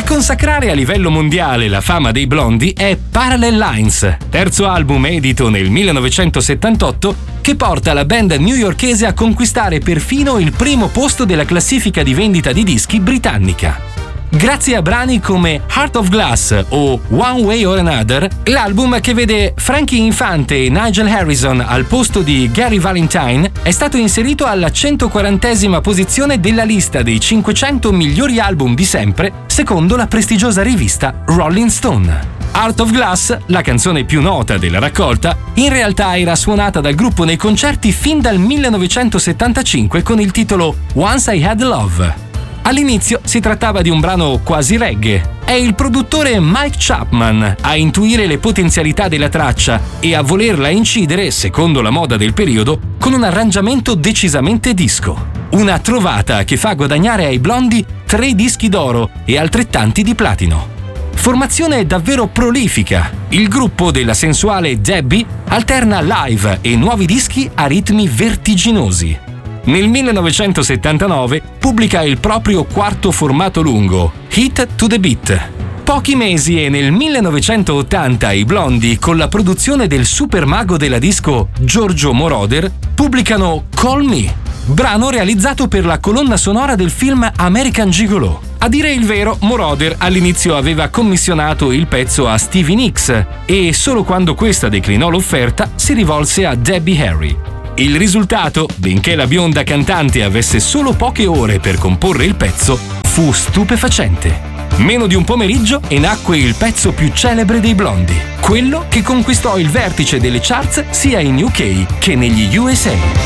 consacrare a livello mondiale la fama dei Blondie è Parallel Lines, terzo album edito nel 1978 che porta la band newyorkese a conquistare perfino il primo posto della classifica di vendita di dischi britannica. Grazie a brani come Heart of Glass o One Way or Another, l'album che vede Frankie Infante e Nigel Harrison al posto di Gary Valentine è stato inserito alla 140esima posizione della lista dei 500 migliori album di sempre, secondo la prestigiosa rivista Rolling Stone. Heart of Glass, la canzone più nota della raccolta, in realtà era suonata dal gruppo nei concerti fin dal 1975 con il titolo Once I Had Love. All'inizio si trattava di un brano quasi reggae. È il produttore Mike Chapman a intuire le potenzialità della traccia e a volerla incidere, secondo la moda del periodo, con un arrangiamento decisamente disco. Una trovata che fa guadagnare ai Blondie 3 dischi d'oro e altrettanti di platino. Formazione davvero prolifica. Il gruppo della sensuale Debbie alterna live e nuovi dischi a ritmi vertiginosi. Nel 1979 pubblica il proprio quarto formato lungo, Hit to the Beat. Pochi mesi e nel 1980 i Blondie, con la produzione del super mago della disco Giorgio Moroder, pubblicano Call Me, brano realizzato per la colonna sonora del film American Gigolo. A dire il vero, Moroder all'inizio aveva commissionato il pezzo a Stevie Nicks e solo quando questa declinò l'offerta si rivolse a Debbie Harry. Il risultato, benché la bionda cantante avesse solo poche ore per comporre il pezzo, fu stupefacente. Meno di un pomeriggio e nacque il pezzo più celebre dei Blondie, quello che conquistò il vertice delle charts sia in UK che negli USA.